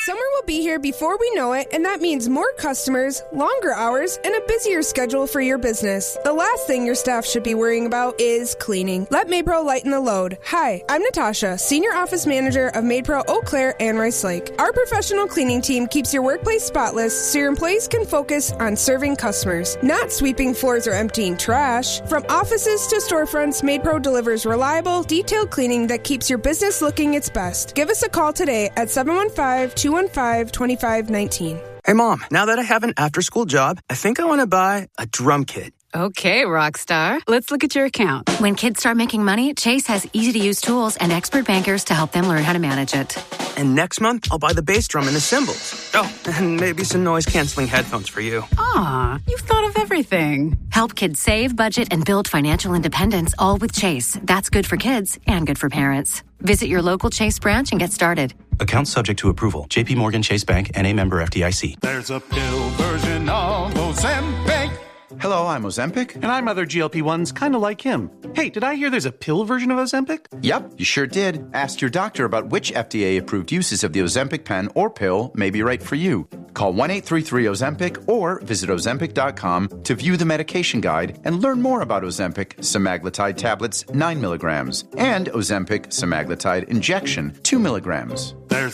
Summer will be here before we know it, and that means more customers, longer hours, and a busier schedule for your business. The last thing your staff should be worrying about is cleaning. Let MaidPro lighten the load. Hi, I'm Natasha, Senior Office Manager of MaidPro Eau Claire and Rice Lake. Our professional cleaning team keeps your workplace spotless so your employees can focus on serving customers, not sweeping floors or emptying trash. From offices to storefronts, MaidPro delivers reliable, detailed cleaning that keeps your business looking its best. Give us a call today at 715-215-2519. Hey, Mom, now that I have an after-school job, I think I want to buy a drum kit. Okay, Rockstar. Let's look at your account. When kids start making money, Chase has easy-to-use tools and expert bankers to help them learn how to manage it. And next month, I'll buy the bass drum and the cymbals. Oh, and maybe some noise-canceling headphones for you. Aw, you've thought of everything. Help kids save, budget, and build financial independence, all with Chase. That's good for kids and good for parents. Visit your local Chase branch and get started. Account subject to approval. J.P. Morgan Chase Bank, N.A. member FDIC. There's a pill version of Ozempic. Hello, I'm Ozempic. And I'm other GLP-1s kind of like him. Hey, did I hear there's a pill version of Ozempic? Yep, you sure did. Ask your doctor about which FDA-approved uses of the Ozempic pen or pill may be right for you. Call 1-833-OZEMPIC or visit Ozempic.com to view the medication guide and learn more about Ozempic semaglutide tablets 9 milligrams and Ozempic semaglutide injection 2 milligrams. There's